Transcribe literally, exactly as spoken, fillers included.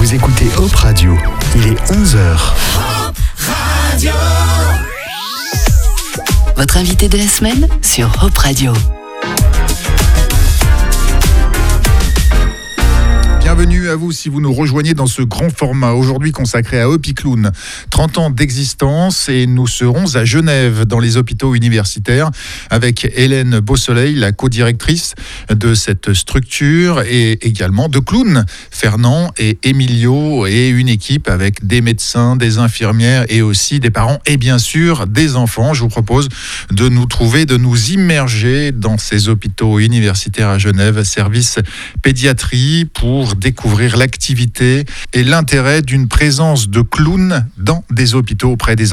Vous écoutez Hop Radio, il est onze heures. Hop Radio. Votre invité de la semaine sur Hop Radio. Bienvenue à vous si vous nous rejoignez dans ce grand format aujourd'hui consacré à Hopicloun. trente ans d'existence et nous serons à Genève dans les hôpitaux universitaires avec Hélène Beausoleil, la co-directrice de cette structure, et également deux clowns, Fernand et Emilio, et une équipe avec des médecins, des infirmières et aussi des parents et bien sûr des enfants. Je vous propose de nous trouver, de nous immerger dans ces hôpitaux universitaires à Genève, service pédiatrie, pour découvrir l'activité et l'intérêt d'une présence de clowns dans des hôpitaux auprès des